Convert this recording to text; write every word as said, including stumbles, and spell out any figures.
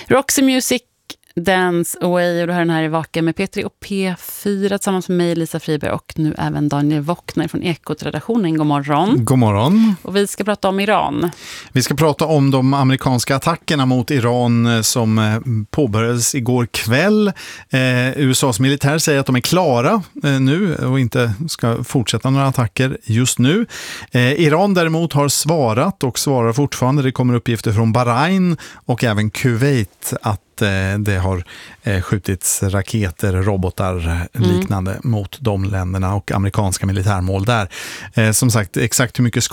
Roxy Music, Dance Away, och du har den här i Vaka med Petri och P fyra tillsammans med mig, Lisa Friberg, och nu även Daniel Wockner från Ekot-redaktionen. God morgon. God morgon. Och vi ska prata om Iran. Vi ska prata om de amerikanska attackerna mot Iran som påbörjades igår kväll. Eh, U S A:s militär säger att de är klara eh, nu och inte ska fortsätta några attacker just nu. Eh, Iran däremot har svarat och svarar fortfarande. Det kommer uppgifter från Bahrain och även Kuwait att det har skjutits raketer, robotar liknande mm. mot de länderna och amerikanska militärmål där. Som sagt, exakt hur mycket